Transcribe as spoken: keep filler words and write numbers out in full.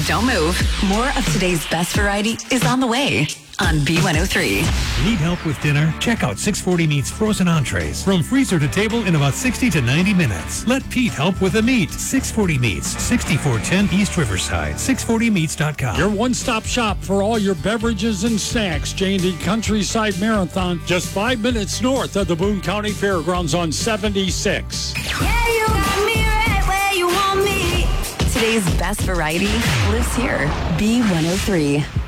Don't move. More of today's best variety is on the way on B one oh three. Need help with dinner? Check out six forty Meats frozen entrees. From freezer to table in about sixty to ninety minutes. Let Pete help with the meat. six forty Meats, sixty-four ten East Riverside. six forty meats dot com. Your one-stop shop for all your beverages and snacks. J and D Countryside Marathon, just five minutes north of the Boone County Fairgrounds on seventy-six. Yeah, you got me right where you want me. Today's best variety lives here. B one oh three.